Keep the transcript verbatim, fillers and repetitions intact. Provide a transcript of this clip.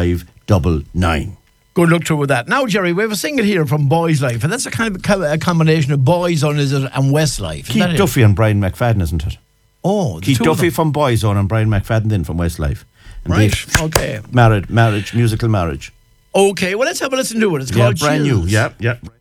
five nine nine. Good luck to you with that. Now, Jerry, we have a single here from Boys Life, and that's a kind of a combination of Boys on is it and Westlife. Keith Duffy and Brian McFadden, isn't it? Oh, Keith Duffy from Boyzone and Brian McFadden then from Westlife. And right, okay. Married, marriage, musical marriage. Okay, well, let's have a listen to it. It's yeah, called brand Chills. new. Yeah, yeah.